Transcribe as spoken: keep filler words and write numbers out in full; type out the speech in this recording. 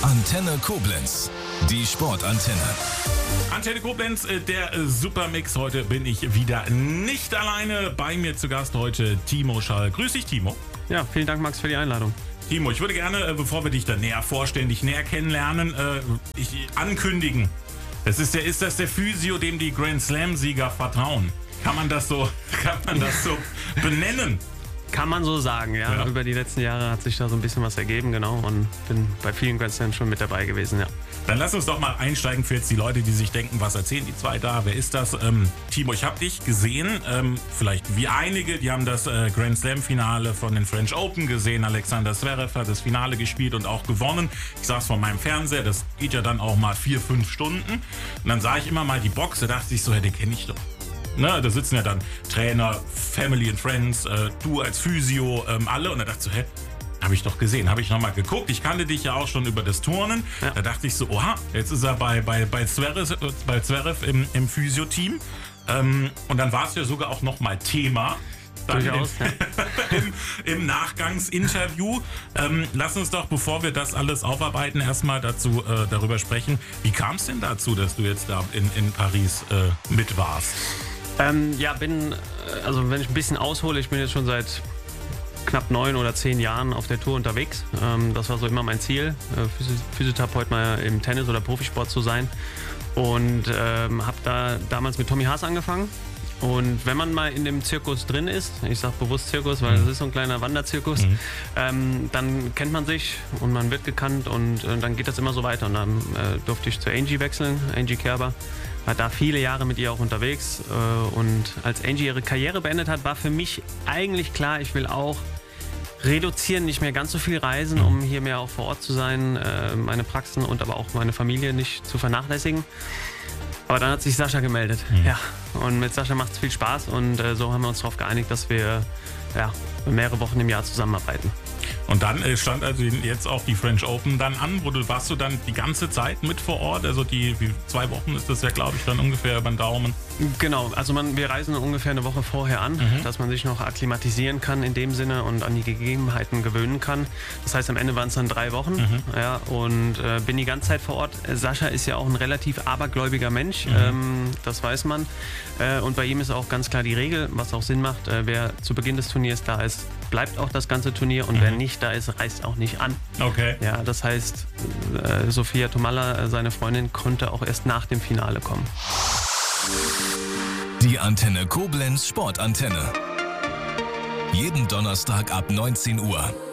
Antenne Koblenz, die Sportantenne. Antenne Koblenz, der Supermix. Heute bin ich wieder nicht alleine. Bei mir zu Gast heute Timo Schall. Grüß dich, Timo. Ja, vielen Dank, Max, für die Einladung. Timo, ich würde gerne, bevor wir dich dann näher vorstellen, dich näher kennenlernen, ich ankündigen. Das ist, der, ist das der Physio, dem die Grand Slam-Sieger vertrauen? Kann man das so, kann man das so benennen? Kann man so sagen, ja. ja. Über die letzten Jahre hat sich da so ein bisschen was ergeben, genau. Und bin bei vielen Grand Slams schon mit dabei gewesen, ja. Dann lass uns doch mal einsteigen für jetzt die Leute, die sich denken, was erzählen die zwei da? Wer ist das? Ähm, Timo, ich habe dich gesehen, ähm, vielleicht wie einige, die haben das äh, Grand Slam-Finale von den French Open gesehen. Alexander Zverev hat das Finale gespielt und auch gewonnen. Ich saß vor meinem Fernseher, das geht ja dann auch mal vier, fünf Stunden. Und dann sah ich immer mal die Box, da dachte ich so, ja, den kenne ich doch. Ne, da sitzen ja dann Trainer, Family and Friends, äh, du als Physio, ähm, alle. Und da dachte ich so, hä, habe ich doch gesehen, habe ich nochmal geguckt. Ich kannte dich ja auch schon über das Turnen. Ja. Da dachte ich so, oha, jetzt ist er bei, bei, bei Zverev, bei Zverev im, im Physio-Team. Ähm, und dann war es ja sogar auch nochmal Thema. Durchaus, im, ja. im, Im Nachgangsinterview. Ähm, lass uns doch, bevor wir das alles aufarbeiten, erstmal dazu äh, darüber sprechen. Wie kam es denn dazu, dass du jetzt da in, in Paris äh, mit warst? Ähm, ja, bin, also wenn ich ein bisschen aushole, ich bin jetzt schon seit knapp neun oder zehn Jahren auf der Tour unterwegs. Ähm, das war so immer mein Ziel, äh, Physiotherapeut mal im Tennis oder Profisport zu sein. Und ähm, habe da damals mit Tommy Haas angefangen. Und wenn man mal in dem Zirkus drin ist, ich sage bewusst Zirkus, weil das ist so ein kleiner Wanderzirkus, mhm. ähm, dann kennt man sich und man wird gekannt und äh, dann geht das immer so weiter. Und dann äh, durfte ich zu Angie wechseln, Angie Kerber. War da viele Jahre mit ihr auch unterwegs äh, und als Angie ihre Karriere beendet hat, war für mich eigentlich klar, ich will auch reduzieren, nicht mehr ganz so viel reisen, um hier mehr auch vor Ort zu sein, äh, meine Praxen und aber auch meine Familie nicht zu vernachlässigen. Aber dann hat sich Sascha gemeldet. Mhm. Ja, und mit Sascha macht es viel Spaß und äh, so haben wir uns darauf geeinigt, dass wir ja, mehrere Wochen im Jahr zusammenarbeiten. Und dann äh, stand also jetzt auch die French Open dann an, wo du warst du dann die ganze Zeit mit vor Ort, also die wie, zwei Wochen ist das ja, glaube ich, dann ungefähr über den Daumen. Genau, also man, wir reisen ungefähr eine Woche vorher an, mhm. dass man sich noch akklimatisieren kann in dem Sinne und an die Gegebenheiten gewöhnen kann. Das heißt, am Ende waren es dann drei Wochen mhm. ja, und äh, bin die ganze Zeit vor Ort. Sascha ist ja auch ein relativ abergläubiger Mensch, mhm. ähm, das weiß man. Äh, und bei ihm ist auch ganz klar die Regel, was auch Sinn macht, äh, wer zu Beginn des Turniers da ist, bleibt auch das ganze Turnier und mhm. wer nicht da ist, reist auch nicht an. Okay. Ja, das heißt, äh, Sophia Tomalla, äh, seine Freundin, konnte auch erst nach dem Finale kommen. Die Antenne Koblenz Sportantenne. Jeden Donnerstag ab neunzehn Uhr.